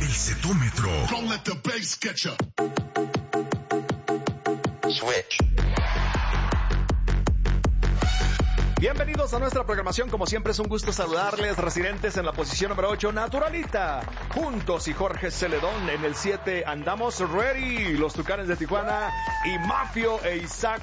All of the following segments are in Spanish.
El Cetómetro. Don't let the bass get you. Switch. Bienvenidos a nuestra programación, como siempre es un gusto saludarles, residentes en la posición número 8, Naturalita, juntos y Jorge Celedón en el 7, andamos ready, los Tucanes de Tijuana y Mafio e Isaac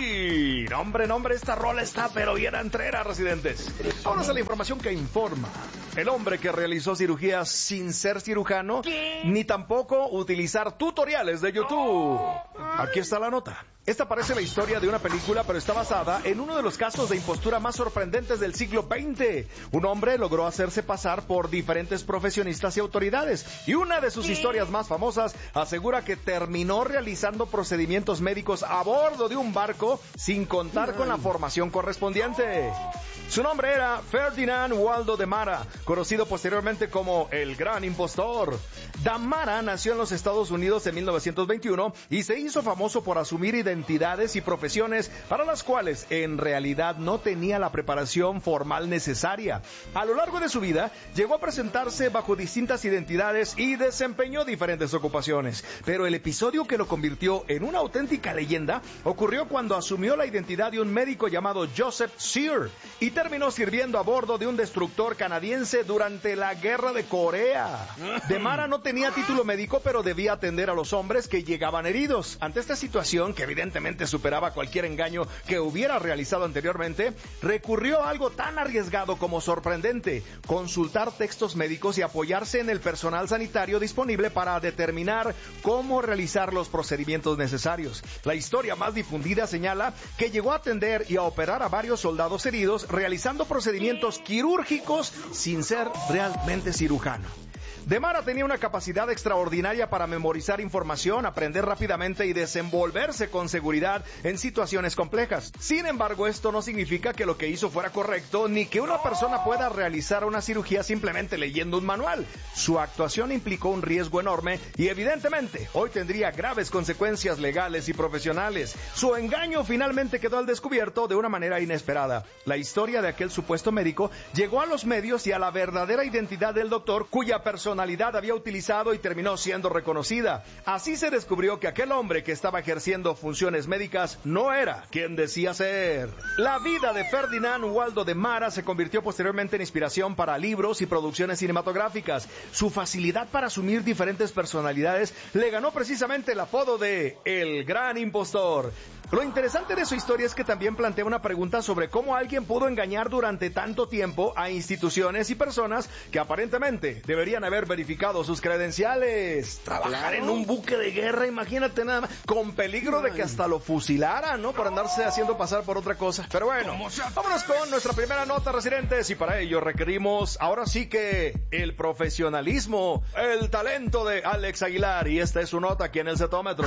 G. Nombre, esta rola está pero bien entrera, residentes. Ahora es la información que informa. El hombre que realizó cirugías sin ser cirujano, ni tampoco utilizar tutoriales de YouTube. Aquí está la nota. Esta parece la historia de una película, pero está basada en uno de los casos de impostura más sorprendentes del siglo XX. Un hombre logró hacerse pasar por diferentes profesionistas y autoridades, y una de sus historias más famosas asegura que terminó realizando procedimientos médicos a bordo de un barco sin contar con la formación correspondiente. Su nombre era Ferdinand Waldo de Mara, conocido posteriormente como el Gran Impostor. Damara nació en los Estados Unidos en 1921 y se hizo famoso por asumir identidades y profesiones para las cuales en realidad no tenía la preparación formal necesaria. A lo largo de su vida llegó a presentarse bajo distintas identidades y desempeñó diferentes ocupaciones, pero el episodio que lo convirtió en una auténtica leyenda ocurrió cuando asumió la identidad de un médico llamado Joseph Sear y terminó sirviendo a bordo de un destructor canadiense durante la Guerra de Corea. De Mara no tenía título médico, pero debía atender a los hombres que llegaban heridos. Ante esta situación, que evidentemente superaba cualquier engaño que hubiera realizado anteriormente, recurrió a algo tan arriesgado como sorprendente: consultar textos médicos y apoyarse en el personal sanitario disponible para determinar cómo realizar los procedimientos necesarios. La historia más difundida señala que llegó a atender y a operar a varios soldados heridos, realizando procedimientos quirúrgicos sin ser realmente cirujano. De Mara tenía una capacidad extraordinaria para memorizar información, aprender rápidamente y desenvolverse con seguridad en situaciones complejas. Sin embargo, esto no significa que lo que hizo fuera correcto, ni que una persona pueda realizar una cirugía simplemente leyendo un manual. Su actuación implicó un riesgo enorme y evidentemente hoy tendría graves consecuencias legales y profesionales. Su engaño finalmente quedó al descubierto de una manera inesperada. La historia de aquel supuesto médico llegó a los medios y a la verdadera identidad del doctor, cuya personalidad había utilizado, y terminó siendo reconocida. Así se descubrió que aquel hombre que estaba ejerciendo funciones médicas no era quien decía ser. La vida de Ferdinand Waldo de Mara se convirtió posteriormente en inspiración para libros y producciones cinematográficas. Su facilidad para asumir diferentes personalidades le ganó precisamente el apodo de El Gran Impostor. Lo interesante de su historia es que también plantea una pregunta sobre cómo alguien pudo engañar durante tanto tiempo a instituciones y personas que aparentemente deberían haber verificado sus credenciales. Trabajar en un buque de guerra, imagínate nada más, con peligro de que hasta lo fusilaran, ¿no? Por andarse haciendo pasar por otra cosa. Pero bueno, vámonos con nuestra primera nota, residentes, y para ello requerimos ahora sí que el profesionalismo, el talento de Alex Aguilar, y esta es su nota aquí en el Cetómetro.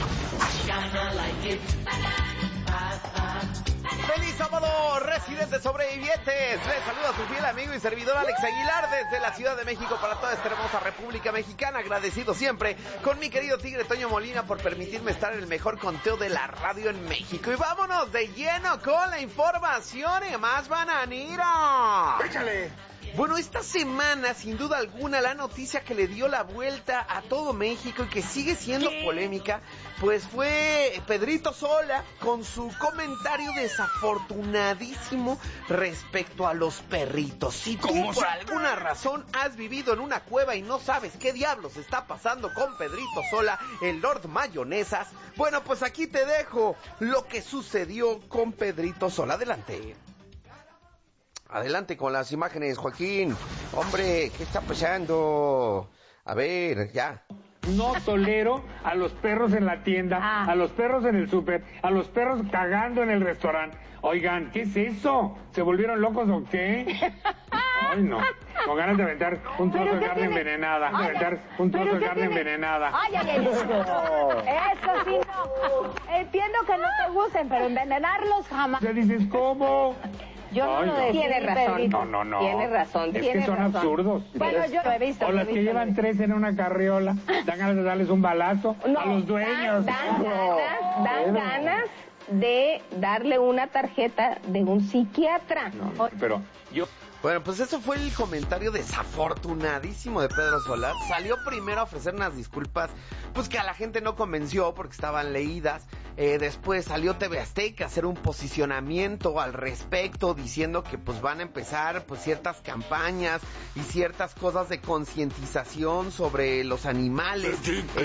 ¡Feliz sábado, residentes sobrevivientes! Les saluda su fiel amigo y servidor Alex Aguilar desde la Ciudad de México para toda esta hermosa República Mexicana. Agradecido siempre con mi querido Tigre Toño Molina por permitirme estar en el mejor conteo de la radio en México. Y vámonos de lleno con la información y más bananira. ¡Échale! Bueno, esta semana, sin duda alguna, la noticia que le dio la vuelta a todo México y que sigue siendo polémica, pues fue Pedrito Sola con su comentario desafortunadísimo respecto a los perritos. Si tú por alguna razón has vivido en una cueva y no sabes qué diablos está pasando con Pedrito Sola, el Lord Mayonesas, bueno, pues aquí te dejo lo que sucedió con Pedrito Sola. Adelante. Adelante con las imágenes, Joaquín. Hombre, ¿qué está pasando? A ver, ya. No tolero a los perros en la tienda, a los perros en el súper, a los perros cagando en el restaurante. Oigan, ¿qué es eso? ¿Se volvieron locos o qué? Ay, no. Con ganas de aventar un trozo de carne envenenada. Ay, aventar un trozo de carne envenenada. Ay, eso sí no. Entiendo que no te gusten, pero envenenarlos jamás. ¿Ya dices cómo? Yo no lo decía. Tiene razón. No. Tiene razón. Es que son absurdos. Bueno, yo lo he visto. O las que llevan 3 en una carriola, dan ganas de darles un balazo a los dueños. Dan ganas de darle una tarjeta de un psiquiatra. No, pero yo Bueno, pues eso fue el comentario desafortunadísimo de Pedro Sola. Salió primero a ofrecer unas disculpas, pues que a la gente no convenció porque estaban leídas. Después salió TV Azteca a hacer un posicionamiento al respecto, diciendo que pues van a empezar pues ciertas campañas y ciertas cosas de concientización sobre los animales.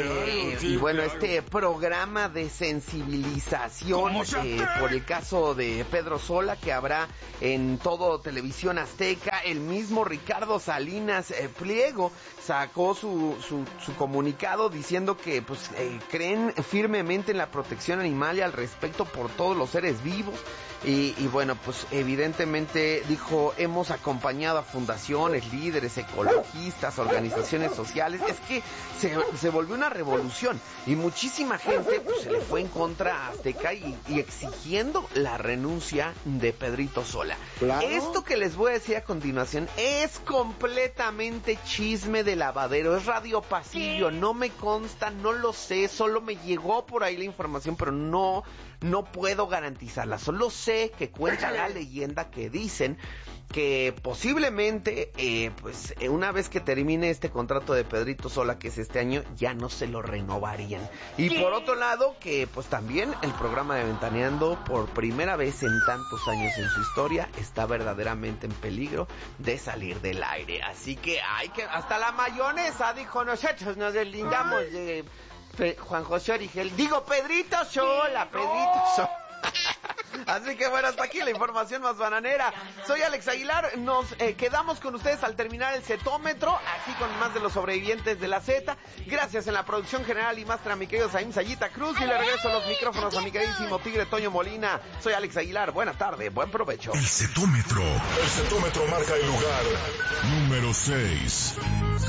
Y bueno, este programa de sensibilización por el caso de Pedro Sola que habrá en todo Televisión Azteca. El mismo Ricardo Salinas Pliego sacó su comunicado diciendo que pues creen firmemente en la protección animal y al respecto por todos los seres vivos. Y bueno, pues evidentemente dijo, hemos acompañado a fundaciones, líderes, ecologistas, organizaciones sociales. Es que se volvió una revolución y muchísima gente pues se le fue en contra a Azteca y exigiendo la renuncia de Pedrito Sola. Claro. Esto que les voy a decir a continuación es completamente chisme de lavadero, es radio pasillo, no me consta, no lo sé, solo me llegó por ahí la información, pero no puedo garantizarla. Solo sé que cuenta la leyenda que dicen que posiblemente, pues una vez que termine este contrato de Pedrito Sola, que es este año, ya no se lo renovarían. Y por otro lado, que pues también el programa de Ventaneando, por primera vez en tantos años en su historia, está verdaderamente en peligro de salir del aire. Así que hasta la mayonesa, dijo, nosotros nos deslindamos de Juan José Origel. Digo, Pedrito Sola, Pedrito Sola. Así que bueno, hasta aquí la información más bananera. Soy Alex Aguilar, nos quedamos con ustedes al terminar el Zetómetro, aquí con más de los sobrevivientes de la Z. Gracias en la producción general y máster a mi querido Saim Sayita Cruz, y le regreso los micrófonos a mi queridísimo Tigre Toño Molina. Soy Alex Aguilar, buena tarde, buen provecho. El Zetómetro. El Zetómetro marca el lugar número 6.